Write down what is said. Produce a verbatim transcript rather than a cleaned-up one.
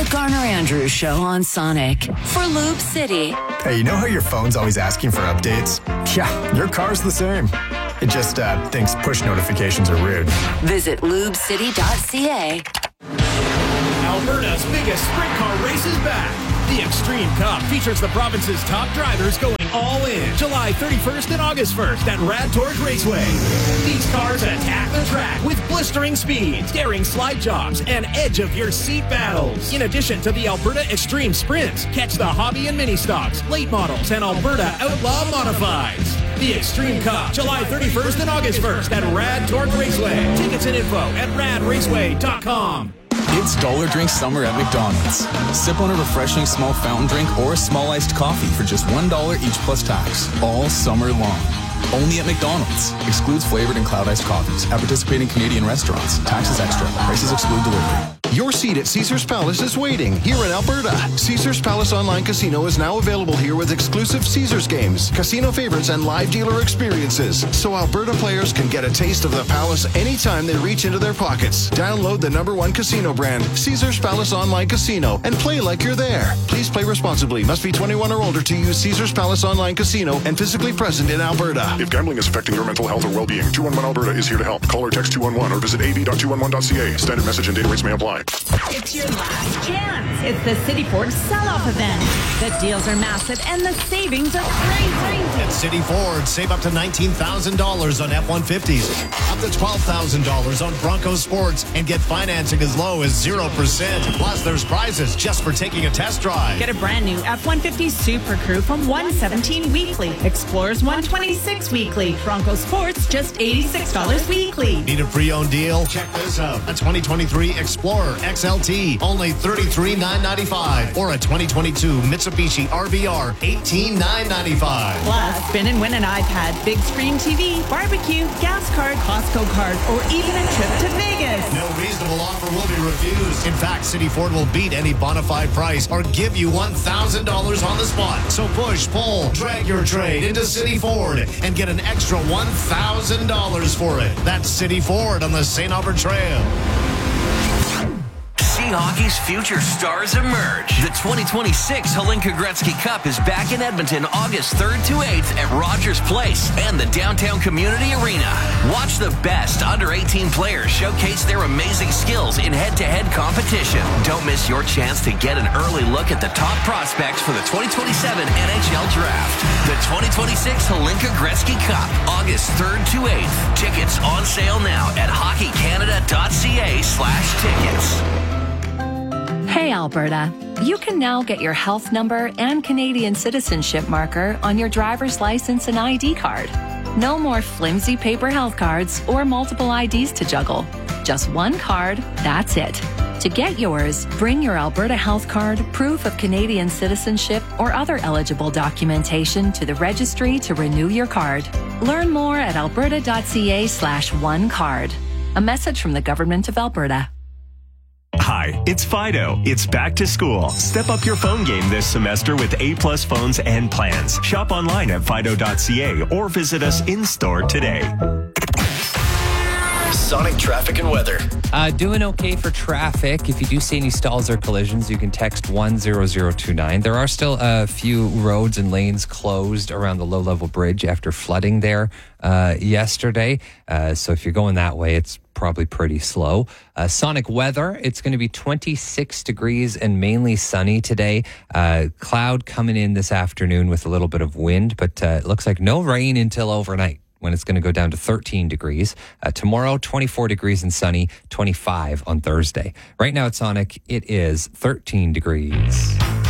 The Garner Andrews Show on Sonic for Lube City. Hey, you know how your phone's always asking for updates? Yeah, your car's the same. It just uh, thinks push notifications are rude. Visit lube city dot c a. Alberta's biggest sprint car race is back. The Extreme Cup features the province's top drivers going all in July thirty-first and August first at Rad Torque Raceway. These cars attack the track with blistering speeds, daring slide jobs, and edge-of-your-seat battles. In addition to the Alberta Extreme Sprints, catch the hobby and mini stocks, late models, and Alberta Outlaw Modifieds. The Extreme Cup, July thirty-first and August first at Rad Torque Raceway. Tickets and info at rad raceway dot com. It's Dollar Drink Summer at McDonald's. Sip on a refreshing small fountain drink or a small iced coffee for just one dollar each plus tax, all summer long. Only at McDonald's. Excludes flavored and cloud iced coffees. At participating Canadian restaurants. Taxes extra. Prices exclude delivery. Your seat at Caesars Palace is waiting here in Alberta. Caesars Palace Online Casino is now available here with exclusive Caesars games, casino favorites, and live dealer experiences. So Alberta players can get a taste of the Palace anytime they reach into their pockets. Download the number one casino brand, Caesars Palace Online Casino, and play like you're there. Please play responsibly. Must be twenty-one or older to use Caesars Palace Online Casino and physically present in Alberta. If gambling is affecting your mental health or well-being, two one one Alberta is here to help. Call or text two one one or visit a v dot two one one dot c a. Standard message and data rates may apply. It's your last chance. It's the City Ford sell-off event. The deals are massive and the savings are crazy. At City Ford, save up to nineteen thousand dollars on F one fifties, up to twelve thousand dollars on Bronco Sports, and get financing as low as zero percent. Plus, there's prizes just for taking a test drive. Get a brand new F one fifty Super Crew from one seventeen weekly. Explorers one twenty-six weekly. Bronco Sports just eighty-six dollars weekly. Need a pre-owned deal? Check this out. A twenty twenty-three Explorer X L T, only thirty-three thousand nine hundred ninety-five dollars. Or a twenty twenty-two Mitsubishi R V R, eighteen thousand nine hundred ninety-five dollars. Plus, spin and win an iPad, big screen T V, barbecue, gas card, Costco card, or even a trip to Vegas. No reasonable offer will be refused. In fact, City Ford will beat any bona fide price or give you one thousand dollars on the spot. So push, pull, drag your trade into City Ford and get an extra one thousand dollars for it. That's City Ford on the Saint Albert Trail. See hockey's future stars emerge. The twenty twenty-six Hlinka Gretzky Cup is back in Edmonton August third to eighth at Rogers Place and the Downtown Community Arena. Watch the best under eighteen players showcase their amazing skills in head-to-head competition. Don't miss your chance to get an early look at the top prospects for the twenty twenty-seven N H L Draft. The twenty twenty-six Hlinka Gretzky Cup, August third to eighth. Tickets on sale now at hockey canada dot c a slash tickets. Hey Alberta, you can now get your health number and Canadian citizenship marker on your driver's license and I D card. No more flimsy paper health cards or multiple I Ds to juggle. Just one card, that's it. To get yours, bring your Alberta health card, proof of Canadian citizenship, or other eligible documentation to the registry to renew your card. Learn more at alberta dot c a slash one card. A message from the Government of Alberta. Hi, it's Fido. It's back to school. Step up your phone game this semester with A-plus phones and plans. Shop online at fido dot c a or visit us in-store today. Sonic traffic and weather. Uh, doing okay for traffic. If you do see any stalls or collisions, you can text one zero zero two nine. There are still a few roads and lanes closed around the low-level bridge after flooding there uh, yesterday. Uh, so if you're going that way, it's probably pretty slow. Uh, Sonic weather, it's going to be twenty-six degrees and mainly sunny today. Uh, cloud coming in this afternoon with a little bit of wind, but uh, it looks like no rain until overnight, when it's going to go down to thirteen degrees. Uh, tomorrow, twenty-four degrees and sunny, twenty-five on Thursday. Right now at Sonic, it is thirteen degrees.